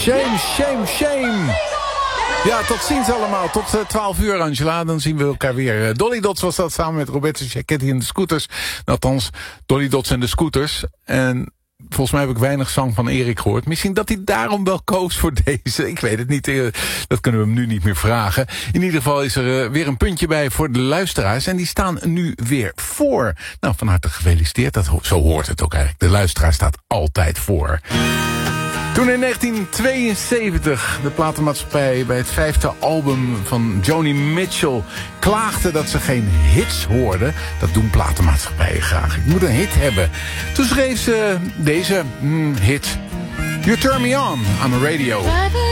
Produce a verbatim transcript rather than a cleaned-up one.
Shame, shame, shame. Ja, tot ziens allemaal. Tot uh, twaalf uur, Angela. Dan zien we elkaar weer. Uh, Dolly Dots was dat samen met Roberto Giachetti en de Scooters. Althans, Dolly Dots en de Scooters. En volgens mij heb ik weinig zang van Erik gehoord. Misschien dat hij daarom wel koos voor deze. Ik weet het niet. Uh, dat kunnen we hem nu niet meer vragen. In ieder geval is er uh, weer een puntje bij voor de luisteraars. En die staan nu weer voor. Nou, van harte gefeliciteerd. Dat, zo hoort het ook eigenlijk. De luisteraar staat altijd voor. Toen in negentien tweeënzeventig de platenmaatschappij bij het vijfde album van Joni Mitchell klaagde dat ze geen hits hoorden. Dat doen platenmaatschappijen graag. Ik moet een hit hebben. Toen schreef ze deze mm, hit. You Turn Me On, on the radio.